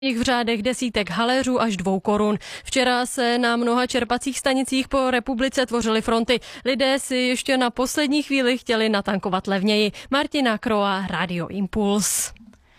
Jich v řádech desítek haléřů až 2 korun. Včera se na mnoha čerpacích stanicích po republice tvořily fronty. Lidé si ještě na poslední chvíli chtěli natankovat levněji. Martina Kroa, Radio Impuls.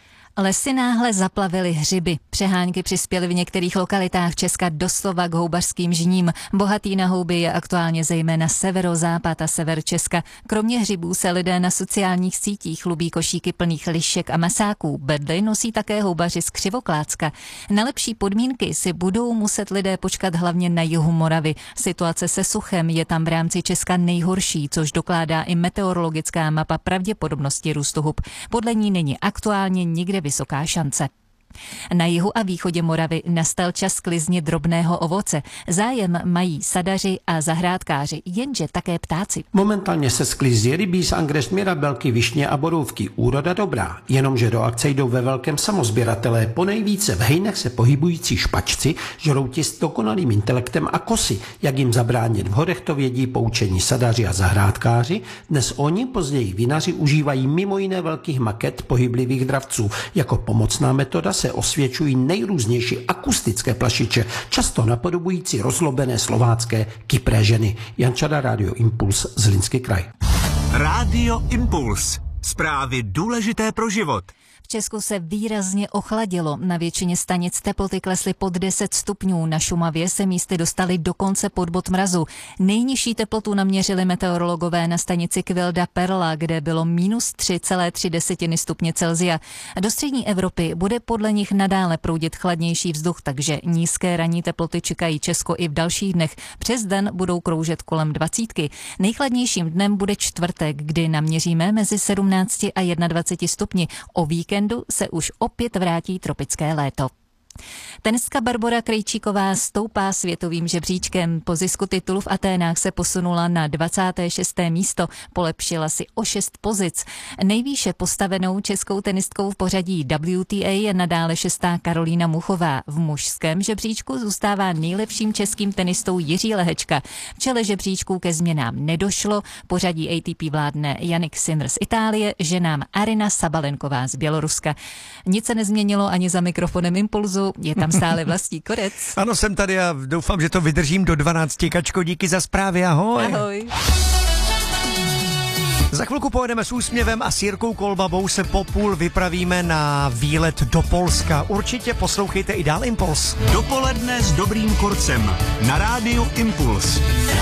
Lesy náhle zaplavily hřiby. Přehánky přispěly v některých lokalitách Česka doslova k houbařským žním. Bohatý na houby je aktuálně zejména severozápad a sever Česka. Kromě hřibů se lidé na sociálních sítích chlubí košíky plných lišek a masáků. Bedly nosí také houbaři z Křivoklácka. Na lepší podmínky si budou muset lidé počkat hlavně na jihu Moravy. Situace se suchem je tam v rámci Česka nejhorší, což dokládá i meteorologická mapa pravděpodobnosti růstu hub. Podle ní není aktuálně nikde vysoká šance. Na jihu a východě Moravy nastal čas sklizně drobného ovoce. Zájem mají sadaři a zahrádkáři, jenže také ptáci. Momentálně se sklizí rybíz, angres, mirabelky, višně a borůvky. Úroda dobrá, jenomže do akce jdou ve velkém samozběratelé. Ponejvíce v hejnech se pohybující špačci, žrouti s dokonalým intelektem a kosy. Jak jim zabránit v horech, to vědí poučení sadaři a zahrádkáři. Dnes oni, později vinaři, užívají mimo jiné velkých maket pohyblivých dravců. Jako pomocná metoda se osvědčují nejrůznější akustické plašiče, často napodobující rozlobené slovácké kypré ženy. Jan Čada, Radio Impuls, Zlínský kraj. Radio Impuls. Zprávy důležité pro život. V Česku se výrazně ochladilo. Na většině stanic teploty klesly pod 10 stupňů. Na Šumavě se místy dostaly dokonce pod bod mrazu. Nejnižší teplotu naměřili meteorologové na stanici Kvilda Perla, kde bylo minus 3,3 stupně Celsia. Do střední Evropy bude podle nich nadále proudit chladnější vzduch, takže nízké ranní teploty čekají Česko i v dalších dnech. Přes den budou kroužet kolem 20. Nejchladnějším dnem bude čtvrtek, kdy naměříme mezi 17 a 21 stupni. O víkendu se už opět vrátí tropické léto. Tenistka Barbora Krejčíková stoupá světovým žebříčkem. Po zisku titulu v Aténách se posunula na 26. místo, polepšila si o 6 pozic. Nejvýše postavenou českou tenistkou v pořadí WTA je nadále 6. Karolína Muchová. V mužském žebříčku zůstává nejlepším českým tenistou Jiří Lehečka. V čele žebříčku ke změnám nedošlo, pořadí ATP vládne Jannik Sinner z Itálie, ženám Aryna Sabalenková z Běloruska. Nic se nezměnilo ani za mikrofonem Impulzu. Je tam stále Vlastí Korec. Ano, jsem tady a doufám, že to vydržím do 12. Kačko, díky za zprávy, ahoj. Ahoj. Za chvilku pojedeme s úsměvem a s Jirkou Kolbabou se po půl vypravíme na výlet do Polska. Určitě poslouchejte i dál Impuls. Dopoledne s Dobrým Korcem na Rádiu Impuls.